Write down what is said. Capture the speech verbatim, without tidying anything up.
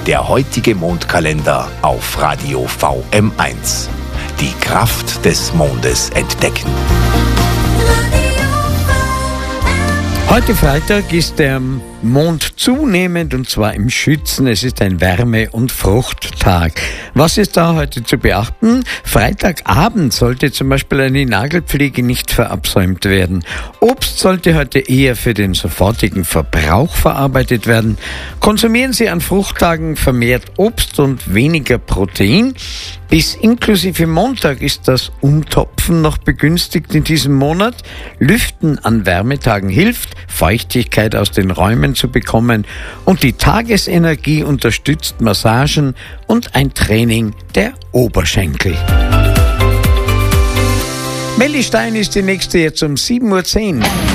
Der heutige Mondkalender auf Radio V M eins. Die Kraft des Mondes entdecken. Heute Freitag ist der Mond zunehmend und zwar im Schützen. Es ist ein Wärme- und Fruchttag. Was ist da heute zu beachten? Freitagabend sollte zum Beispiel eine Nagelpflege nicht verabsäumt werden. Obst sollte heute eher für den sofortigen Verbrauch verarbeitet werden. Konsumieren Sie an Fruchttagen vermehrt Obst und weniger Protein. Bis inklusive Montag ist das Umtopfen noch begünstigt in diesem Monat. Lüften an Wärmetagen hilft, Feuchtigkeit aus den Räumen zu bekommen, und die Tagesenergie unterstützt Massagen und ein Training der Oberschenkel. Melli Stein ist die nächste jetzt um sieben Uhr zehn.